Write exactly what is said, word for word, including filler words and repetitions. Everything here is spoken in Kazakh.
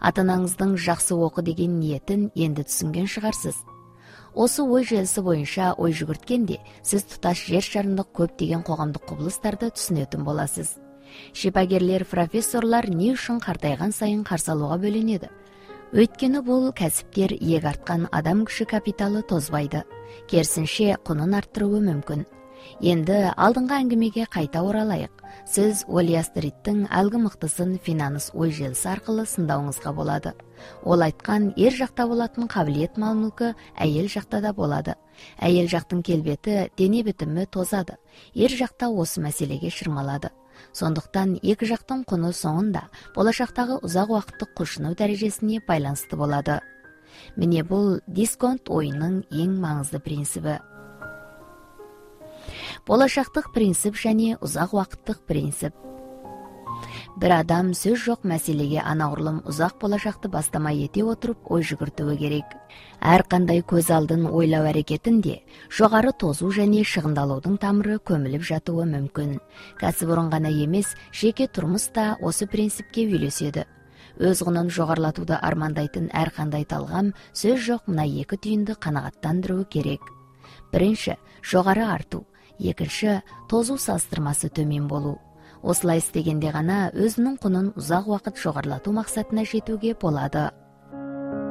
Ата-анаңыздың жақсы оқы деген ниетін енді түсінген шығарсыз. Осы ой желісі бойынша ой жүгірткенде, сіз тұтас жер шарындық көптеген қоғамдық құбылыстарды түсінетін боласыз. Шипагерлер, профессорлар не үшін қартайған сайын қарсы алуға бөленеді? Өйткені бұл кәсіптер иек артқан адам күші капиталы тозбайды, керісінше құнын арттыруы мүмкін. Енді алдыңғы әңгімеге қайта оралайық. Сіз Уолл-стриттің әлгі мықтысын финанс ой желісі арқылы сындауыңызға болады. Ол айтқан, ер жақта болатын қабілет мал-мүлкі әйел жақта да болады. Әйел жақтың келбеті, дене бітімі тозады. Ер жақта осы мәселеге шырмалады. Сондықтан екі жақтың құны соңында болашақтағы ұзақ уақыттық құлшыну дәрежесіне байланысты болады. Міне бұл дисконт ойының ең маңызды принципі. Болашақтық принцип және ұзақ уақыттық принцип. Бір адам сөз жоқ мәселеге анағұрлым ұзақ болашақты бастама ете отырып ой жүгіртуі керек. Әрқандай көз алдын ойлау әрекетінде жоғары тозу және шығындалудың тамыры көміліп жатуы мүмкін. Кәсіпорын ғана емес, жеке тұрмыс та осы принципке үйлеседі. Өз құнын жоғарылатуды армандайтын әрқандай талғам сөз жоқ мына екі түйінді қанағаттандыруы керек. Бірінші, жоғары арту. Екінші, тозу салыстырмасы төмен болу. Осылай істегенде ғана өзінің құнын ұзақ уақыт жоғарылату мақсатына жетуге болады.